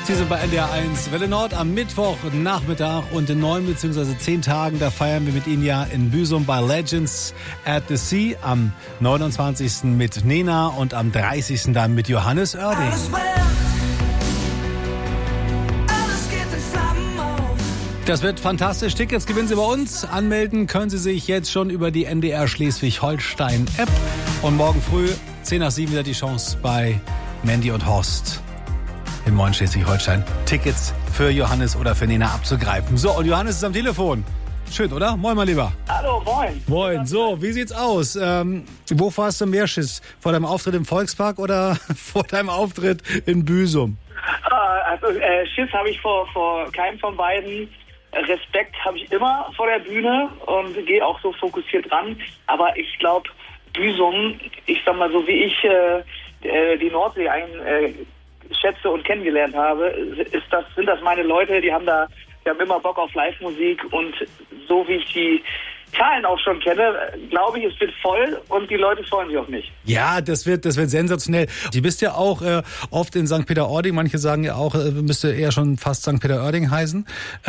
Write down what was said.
Sie sind bei NDR1 Welle Nord am Mittwochnachmittag und in 9 bzw. 10 Tagen, da feiern wir mit Ihnen ja in Büsum bei Legends at the Sea. Am 29. mit Nena und am 30. dann mit Johannes Oerding. Das wird fantastisch. Tickets gewinnen Sie bei uns. Anmelden können Sie sich jetzt schon über die NDR Schleswig-Holstein-App. Und morgen früh, 10 nach 7, wieder die Chance bei Mandy und Horst in Moin Schleswig-Holstein, Tickets für Johannes oder für Nena abzugreifen. So, und Johannes ist am Telefon. Schön, oder? Moin, mein Lieber. Hallo, moin. Moin. So, wie sieht's aus? Wo fahrst du mehr Schiss? Vor deinem Auftritt im Volkspark oder vor deinem Auftritt in Büsum? Also Schiss habe ich vor keinem von beiden. Respekt habe ich immer vor der Bühne und gehe auch so fokussiert ran. Aber ich glaube, Büsum, ich sag mal so, wie ich die Nordsee schätze und kennengelernt habe, sind das meine Leute, die haben immer Bock auf Live-Musik und so wie ich die Zahlen auch schon kenne, glaube ich, es wird voll und die Leute freuen sich auf mich. Ja, das wird sensationell. Du bist ja auch oft in St. Peter-Ording. Manche sagen ja auch, müsste eher schon fast St. Peter-Ording heißen.